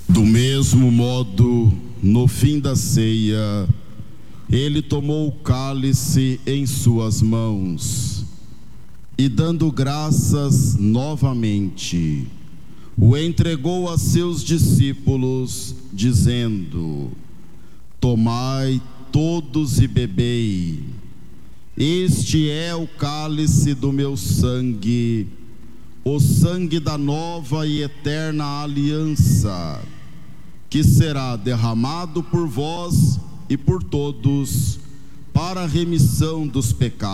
Do mesmo modo, no fim da ceia, ele tomou o cálice em suas mãos e, dando graças novamente, o entregou a seus discípulos, dizendo: tomai todos e bebei, este é o cálice do meu sangue, o sangue da nova e eterna aliança, que será derramado por vós e por todos para a remissão dos pecados.